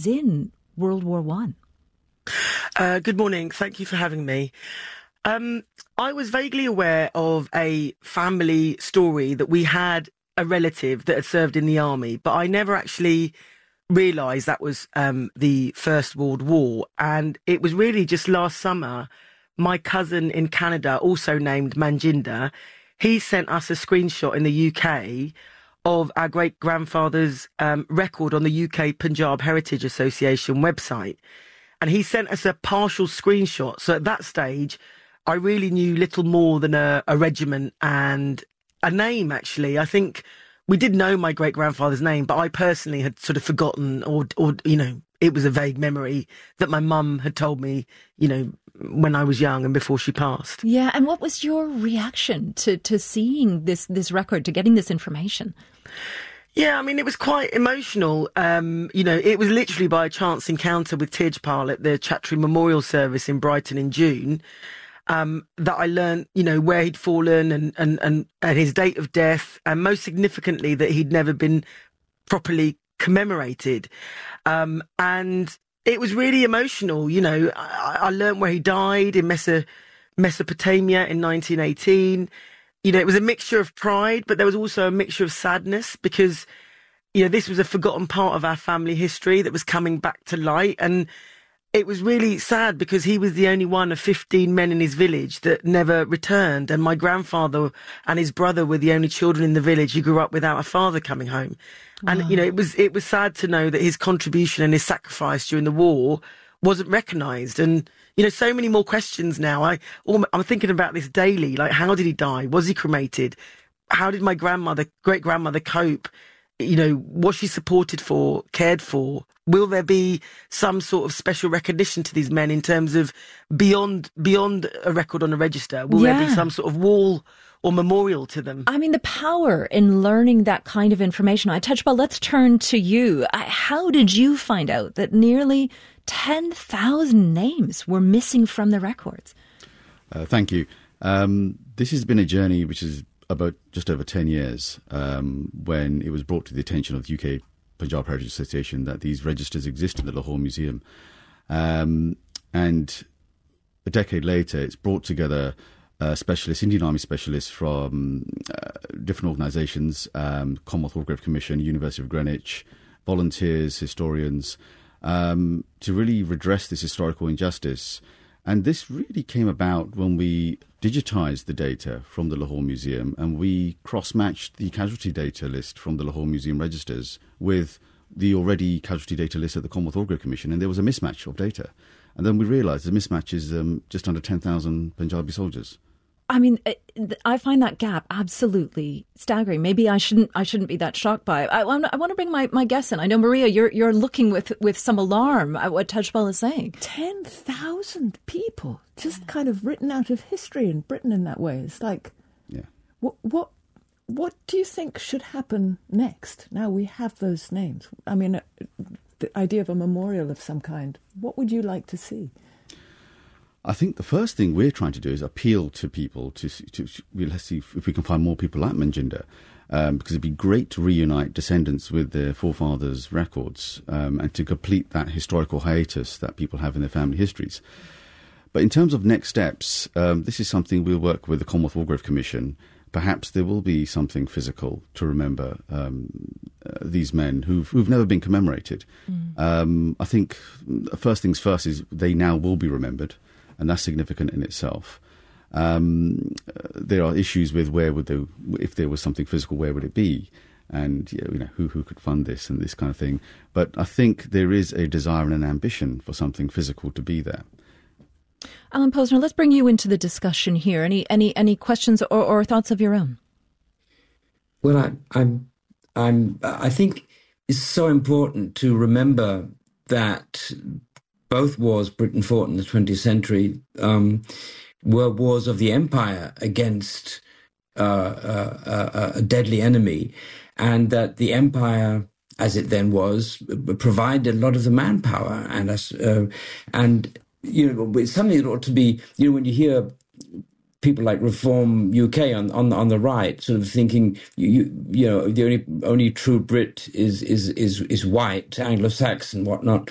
in World War One? Good morning. Thank you for having me. I was vaguely aware of a family story that we had a relative that had served in the army, but I never actually realised that was the First World War. And it was really just last summer, my cousin in Canada, also named Manjinder, he sent us a screenshot in the UK of our great-grandfather's record on the UK Punjab Heritage Association website. And he sent us a partial screenshot. So at that stage, I really knew little more than a regiment and a name, actually. I think we did know my great-grandfather's name, but I personally had sort of forgotten or it was a vague memory that my mum had told me, when I was young and before she passed. Yeah, and what was your reaction to seeing this record, to getting this information? Yeah, I mean, it was quite emotional. It was literally by a chance encounter with Tejpal at the Chatterjee Memorial Service in Brighton in June that I learned, where he'd fallen and his date of death, and most significantly that he'd never been properly commemorated. And it was really emotional. I learned where he died in Mesopotamia in 1918. It was a mixture of pride, but there was also a mixture of sadness because, this was a forgotten part of our family history that was coming back to light. And it was really sad because he was the only one of 15 men in his village that never returned. And my grandfather and his brother were the only children in the village who grew up without a father coming home. Wow. And, it was sad to know that his contribution and his sacrifice during the war wasn't recognised. And, so many more questions now. I'm thinking about this daily. Like, how did he die? Was he cremated? How did my great-grandmother cope? Was she supported for, cared for? Will there be some sort of special recognition to these men in terms of beyond a record on a register? Will there be some sort of wall or memorial to them? I mean, the power in learning that kind of information. Tejpal, let's turn to you. How did you find out that nearly 10,000 names were missing from the records? Thank you. This has been a journey which is about just over 10 years when it was brought to the attention of the UK Punjab Heritage Association that these registers exist in the Lahore Museum. And a decade later, it's brought together Indian Army specialists from different organisations, Commonwealth War Grave Commission, University of Greenwich, volunteers, historians, to really redress this historical injustice. And this really came about when we digitised the data from the Lahore Museum and we cross-matched the casualty data list from the Lahore Museum registers with the already casualty data list at the Commonwealth War Grave Commission, and there was a mismatch of data. And then we realised the mismatch is just under 10,000 Punjabi soldiers. I mean, I find that gap absolutely staggering. Maybe I shouldn't be that shocked by it. I want to bring my guess in. I know, Maria, you're looking with some alarm at what Tejpal is saying. 10,000 people just kind of written out of history in Britain in that way. It's like, what do you think should happen next? Now we have those names. I mean, the idea of a memorial of some kind. What would you like to see? I think the first thing we're trying to do is appeal to people let's see if we can find more people like Manjinder, because it'd be great to reunite descendants with their forefathers' records and to complete that historical hiatus that people have in their family histories. But in terms of next steps, this is something we'll work with the Commonwealth War Grave Commission. Perhaps there will be something physical to remember these men who've never been commemorated. I think first things first is they now will be remembered. And that's significant in itself. There are issues with if there was something physical, where would it be? And who could fund this and this kind of thing. But I think there is a desire and an ambition for something physical to be there. Alan Posner, let's bring you into the discussion here. Any questions or thoughts of your own? Well, I think it's so important to remember that both wars Britain fought in the 20th century were wars of the empire against a deadly enemy, and that the empire, as it then was, provided a lot of the manpower and it's something that ought to be, when you hear people like Reform UK on the right sort of thinking, the only true Brit is white, Anglo-Saxon, whatnot.